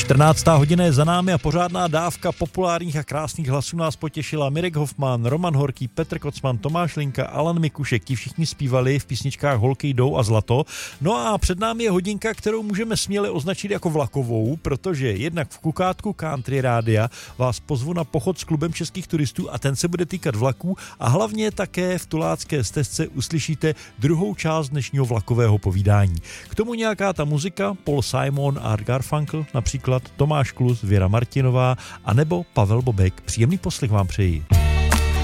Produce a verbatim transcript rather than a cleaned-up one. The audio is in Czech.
čtrnáctá hodina je za námi a pořádná dávka populárních a krásných hlasů nás potěšila. Mirek Hoffman, Roman Horký, Petr Kocman, Tomáš Linka, Alan Mikušek, ti všichni zpívali v písničkách Holky jdou a Zlato. No a před námi je hodinka, kterou můžeme směle označit jako vlakovou, protože jednak v Kukátku Country Rádia vás pozvu na pochod s klubem českých turistů a ten se bude týkat vlaků a hlavně také v Tulácké stezce uslyšíte druhou část dnešního vlakového povídání. K tomu nějaká ta muzika, Paul Simon, Art Garfunkel, například Tomáš Klus, Věra Martinová a nebo Pavel Bobek. Příjemný poslech vám přeji.